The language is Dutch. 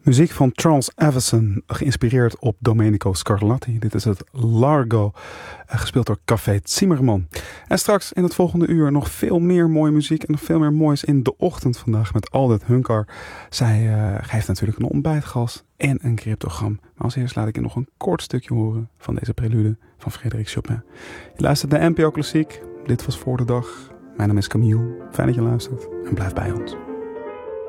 Muziek van Charles Avison, geïnspireerd op Domenico Scarlatti. Dit is het Largo, gespeeld door Café Zimmerman. En straks in het volgende uur nog veel meer mooie muziek en nog veel meer moois in de ochtend vandaag met Aldert Hunkar. Zij geeft natuurlijk een ontbijtgas en een cryptogram. Maar als eerst laat ik je nog een kort stukje horen van deze prelude van Frédéric Chopin. Je luistert naar NPO Klassiek. Dit was Voor de Dag. Mijn naam is Camille. Fijn dat je luistert en blijf bij ons.